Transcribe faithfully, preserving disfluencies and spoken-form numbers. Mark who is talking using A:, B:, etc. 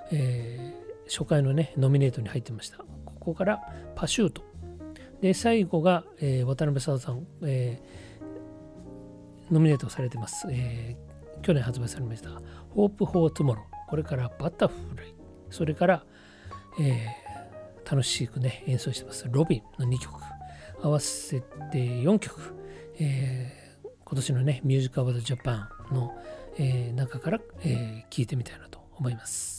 A: えー、初回のねノミネートに入ってました。ここからパシュートで、最後が、えー、渡辺沙汰さん、えー、ノミネートされてます、えー、去年発売されましたホープフォートゥモロー、これからバタフライ、それから、えー、楽しくね演奏してますロビンのにきょく、合わせてよんきょく、えー、今年のねミュージックアワードジャパンの、えー、中から、えー、聴いてみたいなと思います。